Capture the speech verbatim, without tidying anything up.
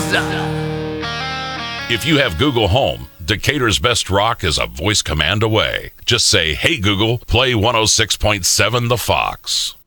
If you have Google Home, Decatur's best rock is a voice command away. Just say, "Hey Google, play one oh six point seven The Fox."